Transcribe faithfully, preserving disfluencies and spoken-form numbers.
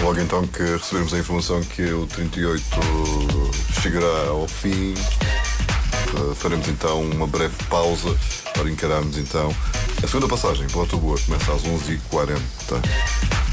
Logo então que recebermos a informação que o trinta e oito chegará ao fim, faremos então uma breve pausa para encararmos então a segunda passagem pela Lisboa. Começa às onze e quarenta.